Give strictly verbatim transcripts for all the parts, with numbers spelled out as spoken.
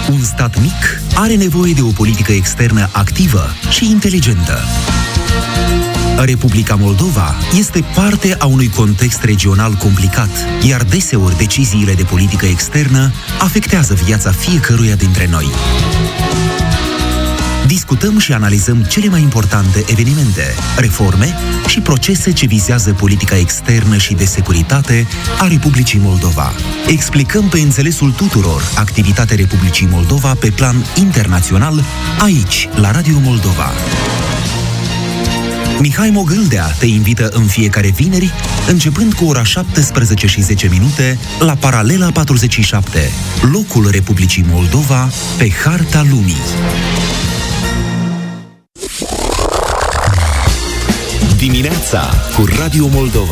Un stat mic are nevoie de o politică externă activă și inteligentă. Republica Moldova este parte a unui context regional complicat, iar deseori deciziile de politică externă afectează viața fiecăruia dintre noi. Discutăm și analizăm cele mai importante evenimente, reforme și procese ce vizează politica externă și de securitate a Republicii Moldova. Explicăm pe înțelesul tuturor activitatea Republicii Moldova pe plan internațional, aici, la Radio Moldova. Mihai Mogâldea te invită în fiecare vineri, începând cu ora șaptesprezece și zece minute, la Paralela patruzeci și șapte, locul Republicii Moldova pe harta lumii. Dimineața cu Radio Moldova.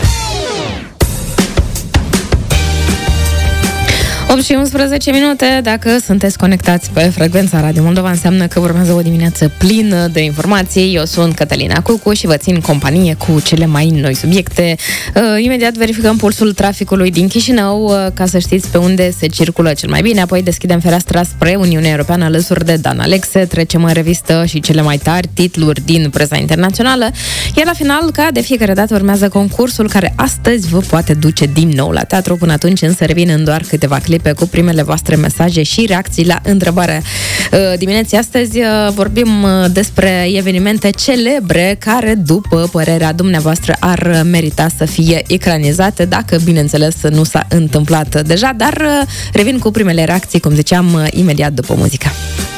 opt și unsprezece minute, dacă sunteți conectați pe frecvența Radio Moldova, înseamnă că urmează o dimineață plină de informații. Eu sunt Cătălina Cucu și vă țin companie cu cele mai noi subiecte. Uh, imediat verificăm pulsul traficului din Chișinău, uh, ca să știți pe unde se circulă cel mai bine. Apoi deschidem fereastra spre Uniunea Europeană alături de Dan Alexe. Trecem în revistă și cele mai tari titluri din presa internațională. Iar la final, ca de fiecare dată, urmează concursul care astăzi vă poate duce din nou la teatru. Până atunci însă revin în doar câteva clipe cu primele voastre mesaje și reacții la întrebarea dimineții. Astăzi vorbim despre evenimente celebre care, după părerea dumneavoastră, ar merita să fie ecranizate, dacă, bineînțeles, nu s-a întâmplat deja, dar revin cu primele reacții, cum ziceam, imediat după muzică.